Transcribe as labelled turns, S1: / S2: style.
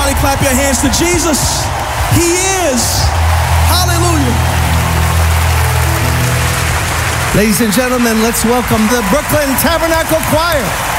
S1: Somebody clap your hands to Jesus. He is. Hallelujah.
S2: Ladies and gentlemen, let's welcome the Brooklyn Tabernacle Choir.